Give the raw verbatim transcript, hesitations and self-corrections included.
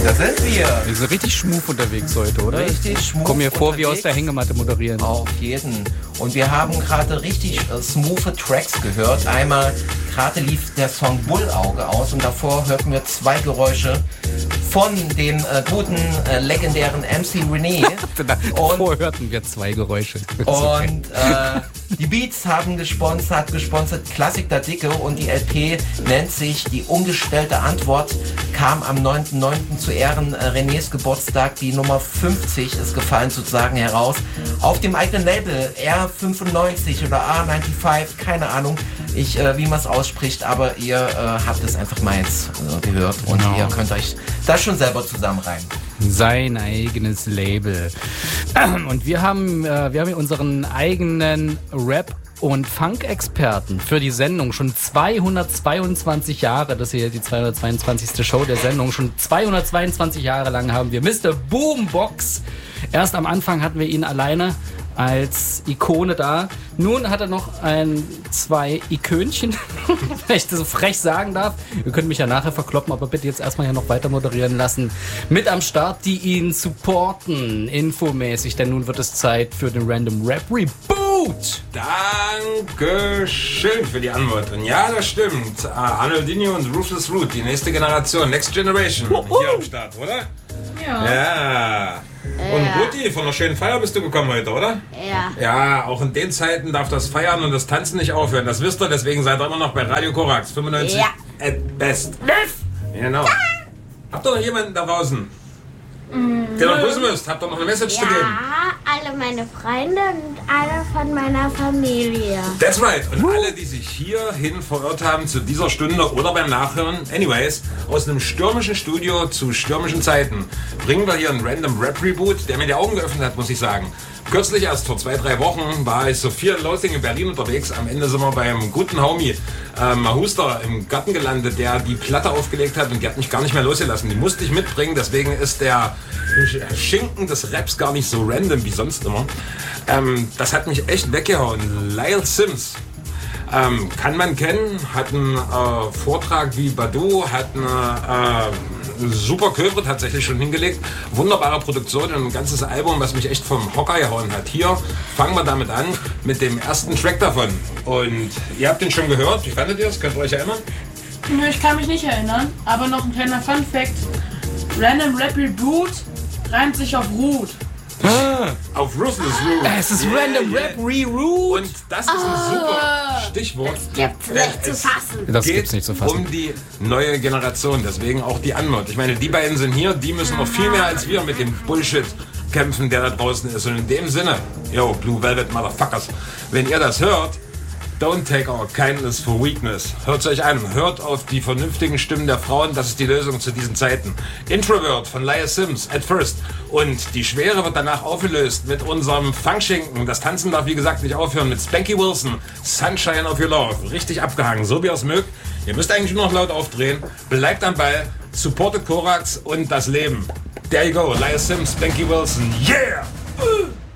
Da sind wir. Wir sind richtig schmuf unterwegs heute, oder? Richtig schmuf. Komm mir vor, unterwegs. wie aus der Hängematte moderieren. Auf jeden. Und wir haben gerade richtig äh, smooth Tracks gehört. Einmal gerade lief der Song Bullauge aus und davor hörten wir zwei Geräusche von dem äh, guten, äh, legendären M C René. Davor hörten wir zwei Geräusche. Und äh, die Beats haben gesponsert, gesponsert Klassik der Dicke und die L P nennt sich Die ungestellte Antwort, kam am neunten neunten zu Ehren äh, Renés Geburtstag. Die Nummer fünfzig ist gefallen sozusagen heraus. Auf dem eigenen Label R fünfundneunzig oder A fünfundneunzig, keine Ahnung, ich, äh, wie man es ausspricht, aber ihr äh, habt es einfach mal jetzt äh, gehört und genau. Ihr könnt euch das schon selber zusammenreimen. Sein eigenes Label. Und wir haben, äh, wir haben hier unseren eigenen Rap- und Funk-Experten für die Sendung. Schon zweihundertzweiundzwanzig Jahre, das ist hier die zweihundertzweiundzwanzigste Show der Sendung. Schon zweihundertzweiundzwanzig Jahre lang haben wir Mister Boombox. Erst am Anfang hatten wir ihn alleine als Ikone da. Nun hat er noch ein, zwei Ikönchen, wenn ich das so frech sagen darf. Ihr könnt mich ja nachher verkloppen, aber bitte jetzt erstmal hier noch weiter moderieren lassen. Mit am Start, die ihn supporten, infomäßig, denn nun wird es Zeit für den Random Rap Reboot. Dankeschön für die Antwort. Und ja, das stimmt. Arnoldinho und Ruthless Root, die nächste Generation, Next Generation, hier am Start, oder? Ja. Ja. Und Ja. Ruti, von einer schönen Feier bist du gekommen heute, oder? Ja. Ja, auch in den Zeiten darf das Feiern und das Tanzen nicht aufhören. Das wisst ihr, deswegen seid ihr immer noch bei Radio Korax fünfundneunzig Ja. at best. Genau. Habt ihr noch jemanden da draußen, der noch grüßen müsst? Habt ihr noch eine Message zu geben? Ja, alle meine Freunde und alle von meiner Familie. That's right. Und alle, die sich hierhin verirrt haben zu dieser Stunde oder beim Nachhören, anyways, aus einem stürmischen Studio zu stürmischen Zeiten, bringen wir hier einen Random Rap Reboot, der mir die Augen geöffnet hat, muss ich sagen. Kürzlich, erst vor zwei, drei Wochen, war ich so viel in Losing in Berlin unterwegs. Am Ende sind wir beim guten Homie äh, Mahuster im Garten gelandet, der die Platte aufgelegt hat und die hat mich gar nicht mehr losgelassen. Die musste ich mitbringen, deswegen ist der Schinken des Raps gar nicht so random wie sonst immer. Ähm, das hat mich echt weggehauen. Lyle Sims. Ähm, kann man kennen, hat einen äh, Vortrag wie Badu, hat eine äh, super Köbre tatsächlich schon hingelegt. Wunderbare Produktion und ein ganzes Album, was mich echt vom Hocker gehauen hat. Hier fangen wir damit an, mit dem ersten Track davon. Und ihr habt den schon gehört, wie fandet ihr das? Könnt ihr euch erinnern? Nö, ich kann mich nicht erinnern, aber noch ein kleiner Fun Fact. Random Rap Reboot reimt sich auf Root. Ah, auf Ruthless Root. Es ist yeah, Random yeah. Rap Reroute. Und das ist ein super Stichwort. Das gibt's nicht zu fassen. Das geht gibt's nicht zu fassen. Um die neue Generation, deswegen auch die Antwort. Ich meine, die beiden sind hier, die müssen noch viel mehr als wir mit dem Bullshit kämpfen, der da draußen ist. Und in dem Sinne, yo, Blue Velvet Motherfuckers, wenn ihr das hört, don't take our kindness for weakness. Hört's euch an, hört auf die vernünftigen Stimmen der Frauen, das ist die Lösung zu diesen Zeiten. Introvert von Lyle Sims, At First. Und die Schwere wird danach aufgelöst mit unserem Funkschinken. Das Tanzen darf wie gesagt nicht aufhören mit Spanky Wilson, Sunshine of Your Love. Richtig abgehangen, so wie ihr es mögt. Ihr müsst eigentlich nur noch laut aufdrehen. Bleibt am Ball, supportet Korax und das Leben. There you go, Lyle Sims, Spanky Wilson, yeah!